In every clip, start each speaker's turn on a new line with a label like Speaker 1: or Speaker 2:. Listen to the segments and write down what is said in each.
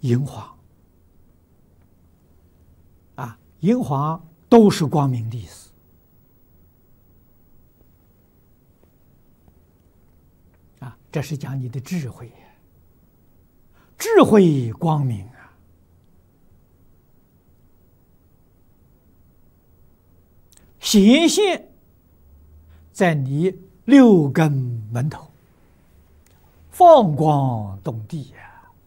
Speaker 1: 银黄啊，银黄都是光明的意思啊，这是讲你的智慧，智慧光明啊，显现在你六根门头，放光动地呀。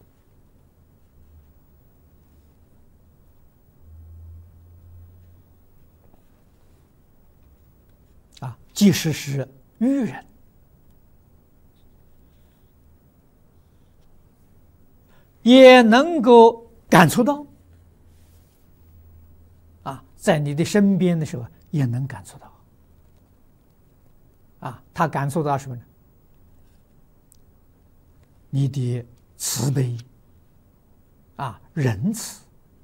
Speaker 1: 即使是愚人，也能够感触到啊，在你的身边的时候也能感触到啊，他感受到什么呢？你的慈悲啊，仁慈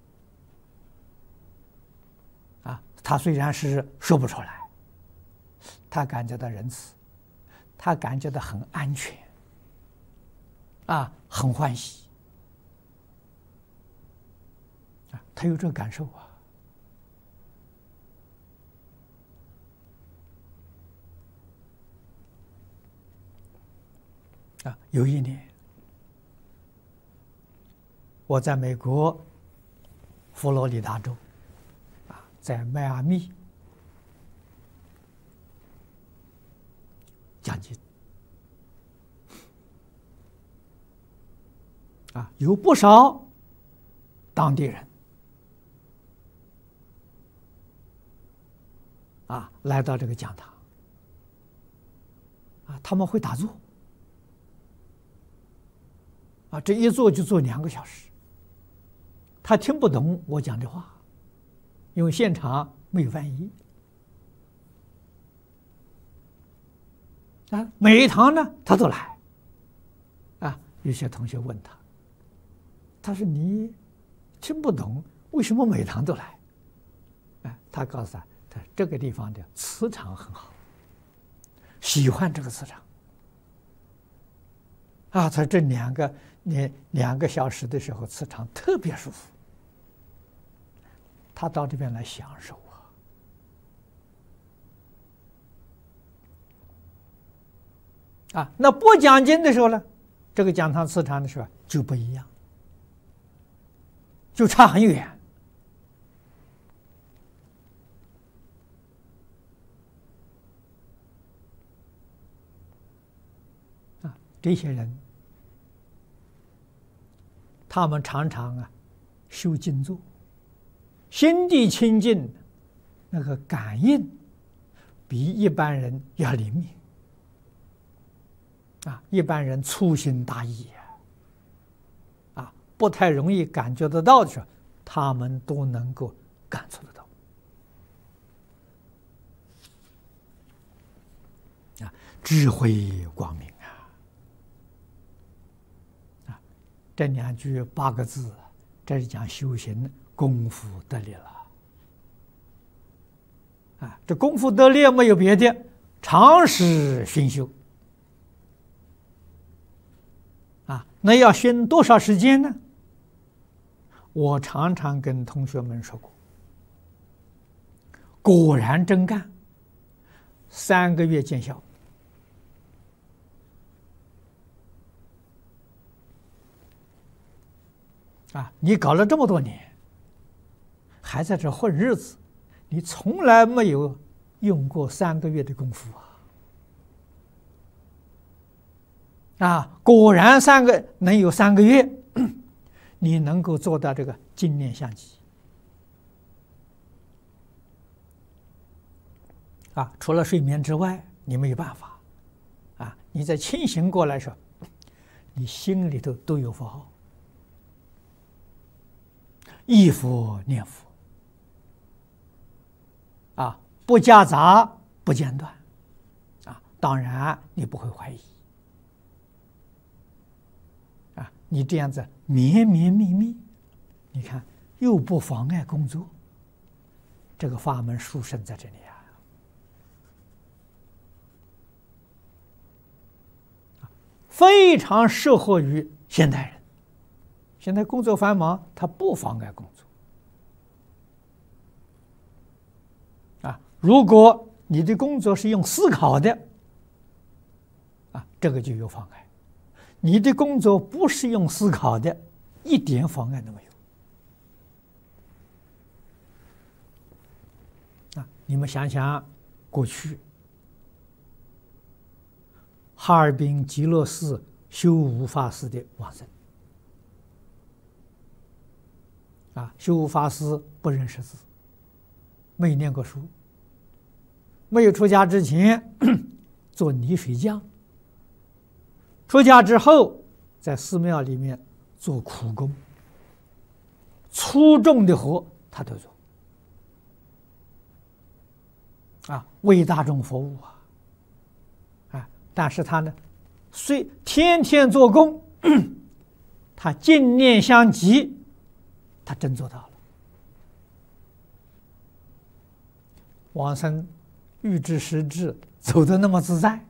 Speaker 1: 啊，他虽然是说不出来。他感觉到仁慈，他感觉到很安全，啊，很欢喜，啊，他有这个感受啊。有一年，我在美国佛罗里达州，啊，在迈阿密讲经啊，有不少当地人啊来到这个讲堂啊，他们会打坐啊，这一坐就坐2个小时。他听不懂我讲的话，因为现场没有翻译。啊，每一堂呢，他都来。啊，有些同学问他，他说：“你听不懂，为什么每堂都来？”哎，他告诉他这个地方的磁场很好，喜欢这个磁场。啊，他这2个小时的时候，磁场特别舒服。他到这边来享受。啊，那不讲经的时候呢，这个讲堂磁场的时候就不一样，就差很远。啊，这些人，他们常常啊修静坐，心地清净，那个感应比一般人要灵敏。啊，一般人粗心大意啊，不太容易感觉得到的时候，他们都能够感触得到。啊，智慧光明啊！这2句8个字，这是讲修行功夫得力了。啊，这功夫得力没有别的，常识熏修。啊，那要熏多少时间呢？我常常跟同学们说过，果然真干，3个月见效。啊，你搞了这么多年，还在这混日子，你从来没有用过3个月的功夫啊！啊，果然能有3个月，你能够做到这个净念相继。啊，除了睡眠之外，你没有办法。啊，你在清醒过来的时候，你心里头都有佛号，忆佛念佛。啊，不夹杂，不间断。啊，当然你不会怀疑。你这样子绵绵密密，你看又不妨碍工作，这个法门殊胜在这里非常适合于现代人。 现在工作繁忙，它不妨碍工作。如果你的工作是用思考的，这个就有妨碍。你的工作不是用思考的，一点妨碍都没有。你们想想，过去哈尔滨极乐寺修无法师的往生，修无法师不认识字，没念过书，没有出家之前做泥水匠，出家之后在寺庙里面做苦工，粗重的活他都做，为大众服务但是他呢，虽天天做工，他净念相继，他真做到了。往生欲知时至，走得那么自在，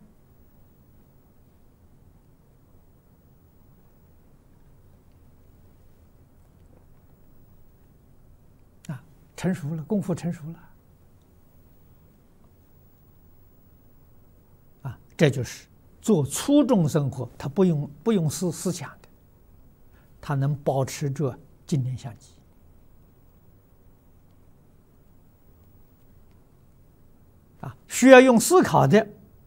Speaker 1: 成熟了，功夫成熟了。这就是做粗重生活，他不用思想的，他能保持着净念相继。需要用思考的，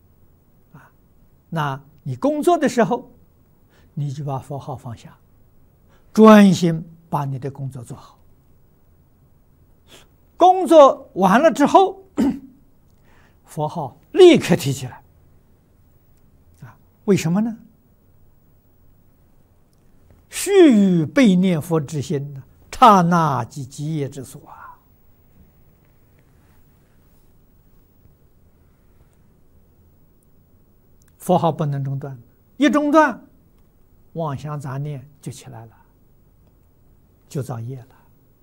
Speaker 1: 那你工作的时候，你就把佛号放下，专心把你的工作做好。工作完了之后，佛号立刻提起来。为什么呢？须臾备念佛之心，刹那即极业之所佛号不能中断，一中断，妄想杂念就起来了，就造业了。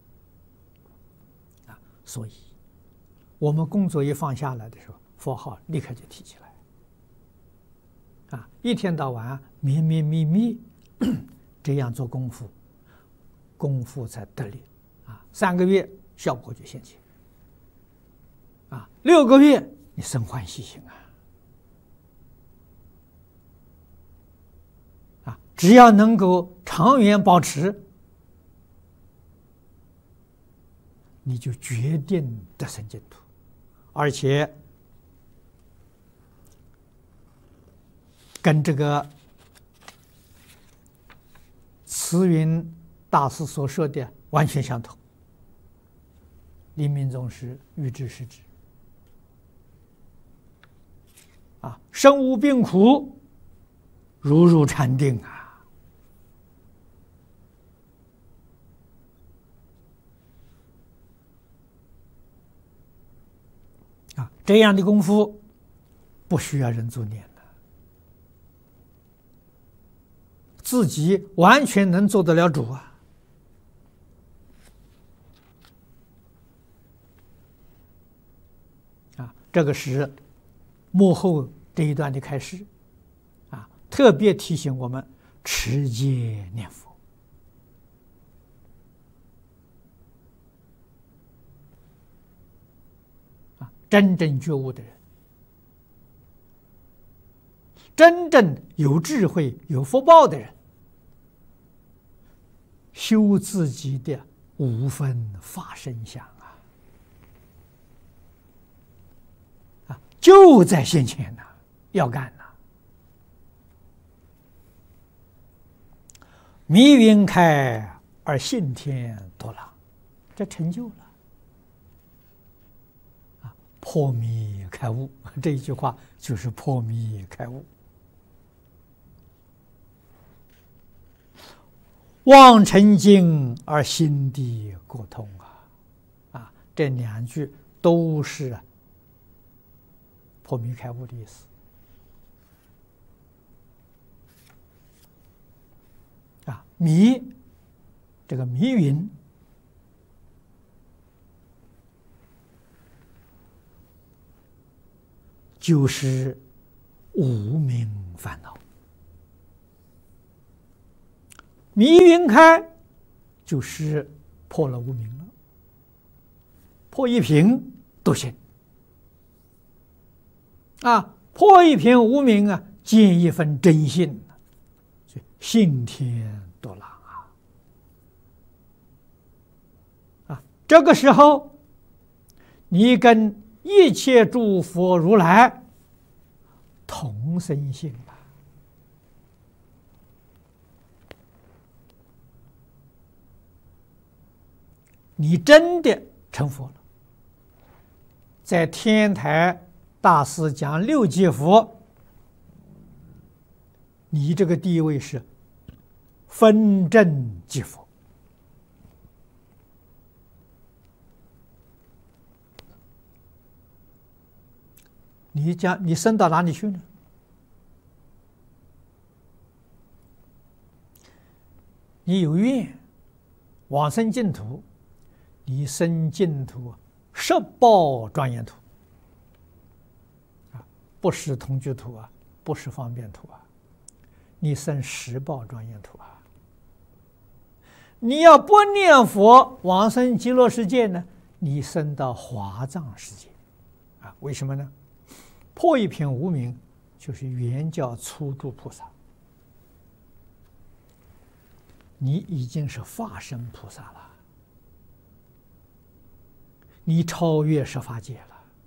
Speaker 1: 所以，我们工作一放下来的时候，佛号立刻就提起来。一天到晚绵绵密密这样做功夫，功夫才得力。3个月效果就现前。6个月你生欢喜心只要能够长远保持，你就决定得生净土，而且跟这个慈云大师所说的完全相同。临命终时，欲知时至。身无病苦，如入禅定这样的功夫不需要人助念的，自己完全能做得了主这个是幕后这一段的开始特别提醒我们持戒念佛。真正觉悟的人，真正有智慧、有福报的人，修自己的五分法身相就在现前要干迷云开而信天多朗，这成就了。破迷开悟，这一句话就是破迷开悟。望尘境而心地过通这2句都是破迷开悟的意思迷，这个迷云就是无明烦恼，迷云开就是破了无明了，破一品都行啊，破一品无明啊，见一分真性，信天多郎啊！这个时候，你跟一切诸佛如来同生性了，你真的成佛了。在天台大师讲六界佛，你这个地位是分正即佛。你升到哪里去呢？你有愿往生净土，你生净土十报庄严土啊，不是同居土啊，不是方便土啊，你生十报庄严土啊。你要不念佛往生极乐世界呢，你升到华藏世界啊？为什么呢？破一品无明就是原教初住菩萨，你已经是化身菩萨了，你超越十法界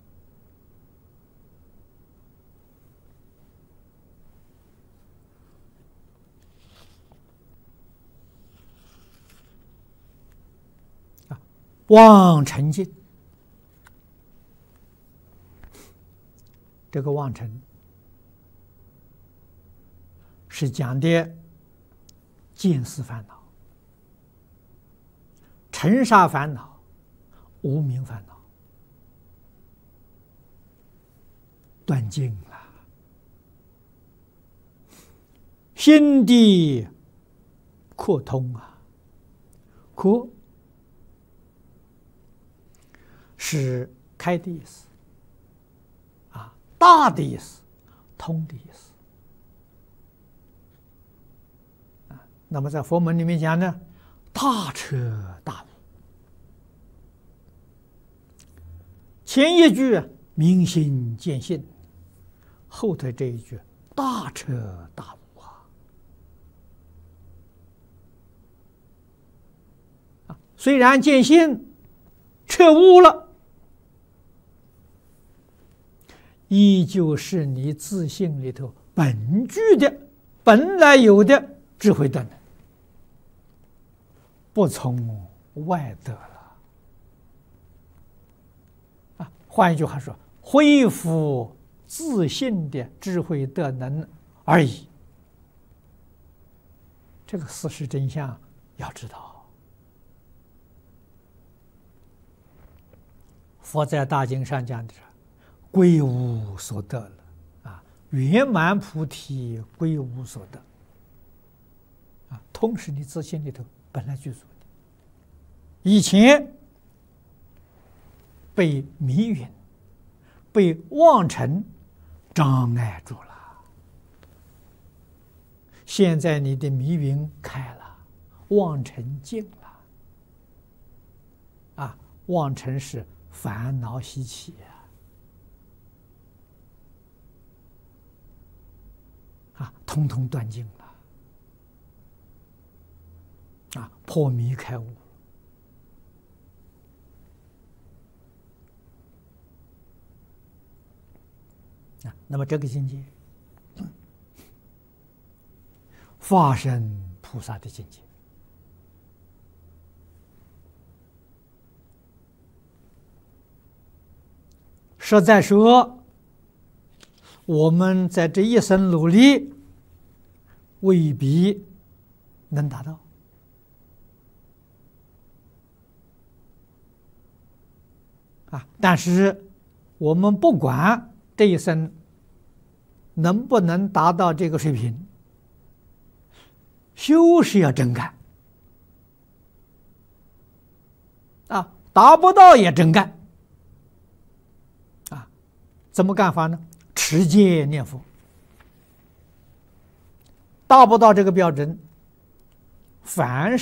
Speaker 1: 了。望尘境，这个望尘是讲的见思烦恼、尘沙烦恼、无明烦恼，断尽了，心地扩通啊！扩是开的意思啊，大的意思，通的意思啊。那么在佛门里面讲呢，大彻大悟。前一句明心见性，后头这一句大彻大悟啊！虽然见性彻悟了，依旧是你自性里头本具的、本来有的智慧德能，不从外得了啊！换一句话说，恢复自性的智慧德能而已。这个事实真相要知道。佛在大经上讲的是归无所得了啊，圆满菩提归无所得啊，通是你自性里头本来具足的，以前被迷云、被妄尘障碍住了，现在你的迷云开了，妄尘尽了啊，妄尘是烦恼习气啊，通通断尽了啊，破迷开悟啊。那么这个境界，化身菩萨的境界。实在说，我们在这一生努力，未必能达到啊。但是我们不管这一生能不能达到这个水平，修是要真干啊，达不到也真干。怎么干法呢？持戒念佛，达不到这个标准，凡